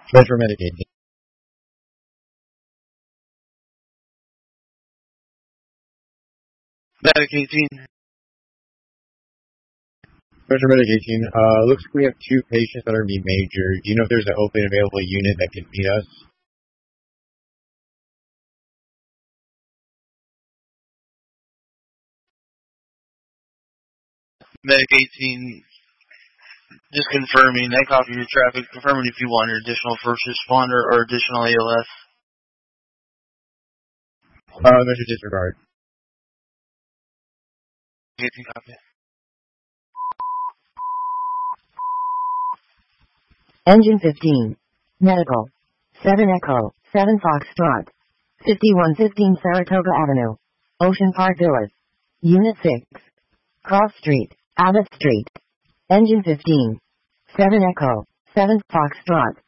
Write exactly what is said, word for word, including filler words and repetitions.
Treasure Medic eighteen. Medic eighteen. Treasure Medic eighteen. Uh, looks like we have two patients that are going to be major. Do you know if there's an open available unit that can meet us? Medic eighteen. Just confirming. I copy your traffic. Confirming if you want your additional first responder or additional A L S. Uh, measure disregard. eighteen copy. Engine fifteen. Medical. seven Echo. seven Foxtrot. fifty-one fifteen Saratoga Avenue. Ocean Park Villas. Unit six. Cross Street. Abbott Street. Engine fifteen. seven Echo. seven Foxtrot.